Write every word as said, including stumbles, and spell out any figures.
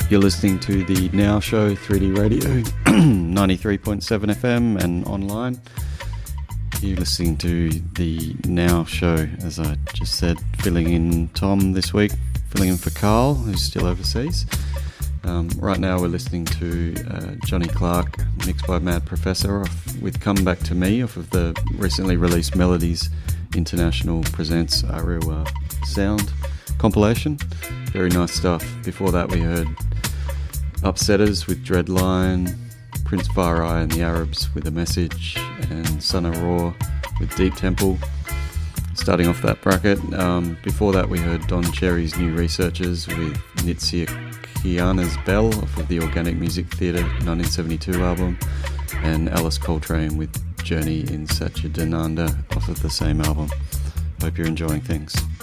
You're listening to the Now Show, three D Radio, ninety-three point seven F M and online. You're listening to the Now Show, as I just said, filling in Tom this week, filling in for Carl, who's still overseas. Um, right now we're listening to uh, Johnny Clark, mixed by Mad Professor, off, with Come Back to Me, off of the recently released Melodies International Presents Arewa Sound compilation. Very nice stuff. Before that we heard Upsetters with Dreadline, Prince Far Eye and the Arabs with A Message, and Son of Raw with Deep Temple. Starting off that bracket, um, before that we heard Don Cherry's New Researchers with Nitsia Kiana's Bell off of the Organic Music Theatre nineteen seventy-two album, and Alice Coltrane with Journey in Satchidananda off of the same album. Hope you're enjoying things.